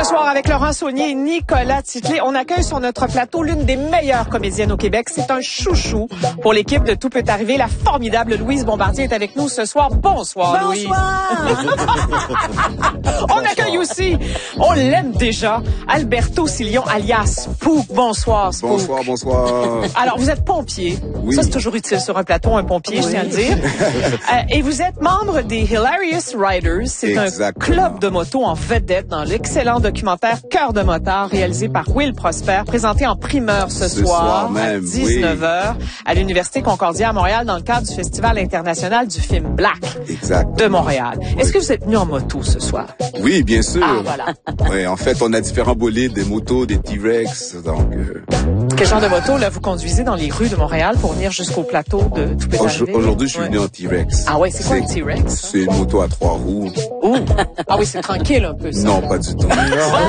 Ce soir, avec Laurent Saunier et Nicolas Titley, on accueille sur notre plateau l'une des meilleures comédiennes au Québec. C'est un chouchou pour l'équipe de Tout peut arriver. La formidable Louise Bombardier est avec nous ce soir. Bonsoir, Louise. On accueille aussi, on l'aime déjà, Alberto Sillon, alias Pou. Bonsoir, Spook. Bonsoir, bonsoir. Alors, vous êtes pompier. Oui. Ça, c'est toujours utile sur un plateau, un pompier, je tiens à le dire. Et vous êtes membre des Hilarious Riders. C'est un club de moto en vedette dans l'excellent documentaire Cœur de motard, réalisé par Will Prosper, présenté en primeur ce soir même, à 19h à l'Université Concordia à Montréal dans le cadre du Festival international du film Black de Montréal. Est-ce que vous êtes venu en moto ce soir? Oui, bien sûr. Ah, voilà. Oui, en fait, on a différents bolides, des motos, des T-Rex, donc... Quel genre de moto, là, vous conduisez dans les rues de Montréal pour venir jusqu'au plateau de Tout peut arriver? Aujourd'hui, je suis venu en T-Rex. Ah ouais, c'est quoi un T-Rex? C'est une moto à 3 roues. Oh. Ah oui, c'est tranquille un peu, ça. Non, pas du tout. Ça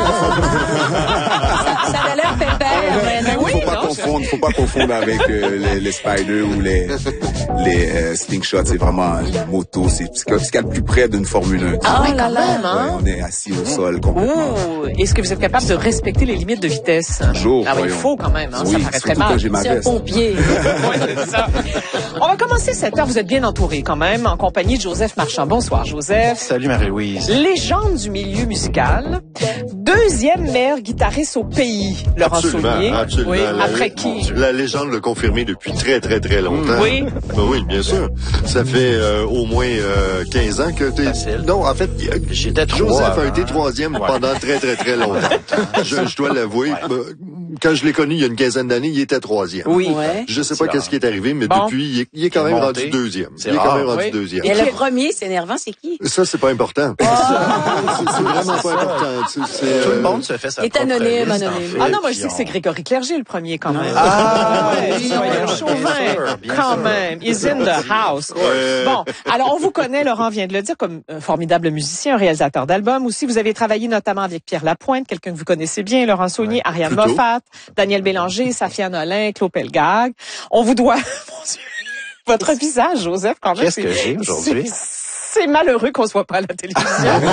a l'air pépère. Faut pas confondre avec les Spider ou les Slingshots. C'est vraiment une moto. C'est ce qu'il y a le plus près d'une Formule 1. Ah ouais, quand même, hein? Ouais, on est assis au sol complètement. Oh. Est-ce que vous êtes capable de respecter les limites de vitesse? Toujours. Ah oui, il faut quand même, hein? Oui, Ça paraît très mal. C'est un pompier. Oui, c'est ça. On va commencer cette heure. Vous êtes bien entouré quand même, en compagnie de Joseph Marchand. Bonsoir, Joseph. Salut Marie-Louise. Légende du milieu musical. Deuxième meilleur guitariste au pays, Laurent Saunier. Absolument. Oui, après qui? La légende l'a confirmé depuis très, très, très longtemps. Oui. Ben oui, bien sûr. Ça fait au moins 15 ans que t'es... Facile. Non, en fait, J'étais Joseph a été troisième pendant très, très, très longtemps. Je dois l'avouer. Quand je l'ai connu il y a une quinzaine d'années, il était troisième. Oui. Ouais. Je sais pas qu'est-ce qui est arrivé, mais Bon. depuis, il est quand même rendu deuxième. C'est Il est quand rare. même rendu Oui. deuxième. Et le premier, c'est énervant, c'est qui? Ça, c'est pas important. C'est vraiment pas important. Tout le monde se fait sa Il est propre anonyme, liste, en anonyme. fait, Ah non, moi je puis sais que c'est Grégory Clerget le premier quand même. Ah, ouais, oui, soyons bien chauvins, sûr. quand même. He's in the house. Bon, alors on vous connaît, Laurent vient de le dire, comme un formidable musicien, un réalisateur d'albums. Aussi, vous avez travaillé notamment avec Pierre Lapointe, quelqu'un que vous connaissez bien, Laurent Saunier, Ariane Plutôt. Moffat, Daniel Bélanger, Safia Nolin, Claude Pelgag. On vous doit... Mon Dieu, votre visage, Joseph, quand même. Qu'est-ce que j'ai aujourd'hui? C'est malheureux qu'on soit pas à la télévision.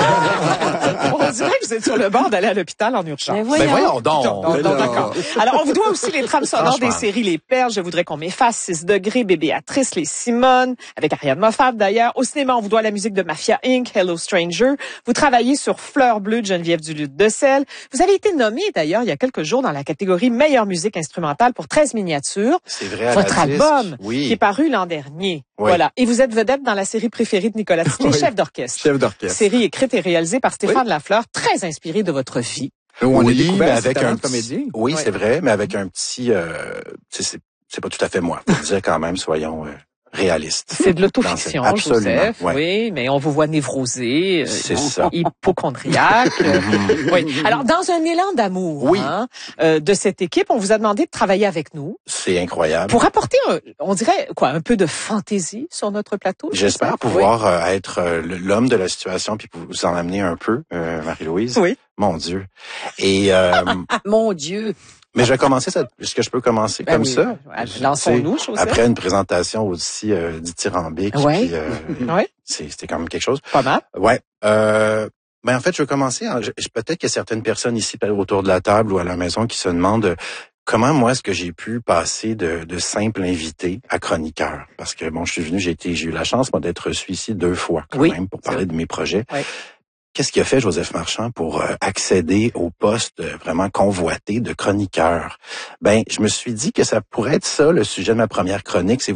On dirait que vous êtes sur le bord d'aller à l'hôpital en urgence. Mais Ben voyons donc. Non, d'accord. Alors, on vous doit aussi les trames sonores des Franchement. séries Les Perles, Je voudrais qu'on m'efface, 6 degrés, Bébé Atrice, Les Simone, avec Ariane Moffat d'ailleurs. Au cinéma, on vous doit la musique de Mafia Inc., Hello Stranger. Vous travaillez sur Fleur bleue de Geneviève Duluth de Selle. Vous avez été nommé d'ailleurs il y a quelques jours dans la catégorie meilleure musique instrumentale pour 13 miniatures. C'est vrai, à Votre la disque. album Oui. qui est paru l'an dernier. Oui. Voilà. Et vous êtes vedette dans la série préférée de Nicolas Titley, Oui. Chef d'orchestre. Chef d'orchestre. Série écrite et réalisée par Stéphane Lafleur, très inspirée de votre vie. On a Oui, découvert mais ce avec talent un de comédien. Oui, Ouais. c'est vrai, mais avec un petit... c'est pas tout à fait moi. Faut dire quand même, soyons réalistes. C'est de l'autofiction, Absolument, Joseph. ouais. Oui, mais on vous voit névrosé, C'est ça. hypochondriaque. Oui. Alors, dans un élan d'amour Oui. de cette équipe, on vous a demandé de travailler avec nous C'est incroyable. pour apporter, on dirait, un peu de fantaisie sur notre plateau. J'espère Oui. pouvoir être l'homme de la situation puis vous en amener un peu, Marie-Louise. Oui. Mon Dieu. Et Mon Dieu. mais je vais commencer ça. Est-ce que je peux commencer Ben comme oui. ça? Lançons-nous, Tu sais, Joseph. après une présentation aussi dithyrambique. Ouais. Puis, Ouais. c'était quand même quelque chose. Pas mal. Ouais. Ben en fait, je vais commencer. Peut-être qu'il y a certaines personnes ici autour de la table ou à la maison qui se demandent comment moi est-ce que j'ai pu passer de simple invité à chroniqueur. Parce que bon, je suis venu, j'ai eu la chance moi d'être reçu ici 2 fois quand Oui. même pour parler de mes projets. Oui. Qu'est-ce qui a fait Joseph Marchand pour accéder au poste vraiment convoité de chroniqueur? Ben, je me suis dit que ça pourrait être ça le sujet de ma première chronique. C'est